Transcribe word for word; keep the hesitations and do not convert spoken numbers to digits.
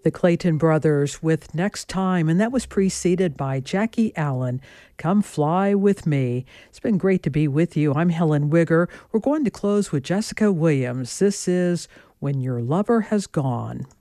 The Clayton Brothers with Next Time, and that was preceded by Jackie Allen, Come Fly With Me. It's been great to be with you. I'm Helen Wigger. We're going to close with Jessica Williams. This is When Your Lover Has Gone.